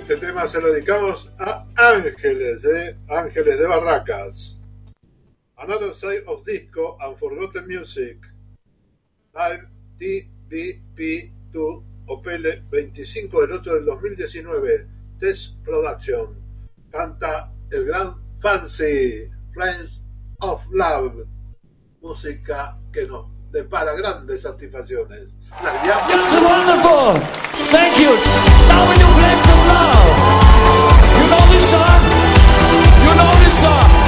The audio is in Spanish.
Este tema se lo dedicamos a Ángeles, Ángeles de Barracas. Another Side of Disco and Forgotten Music. Live TBP2 Opele 25 del 8 del 2019. Test Production. Canta el gran Fancy. Flames of Love. Música que nos depara grandes satisfacciones. That's wonderful. Thank you. Now we do Flames of Love. You know this song? You know this song?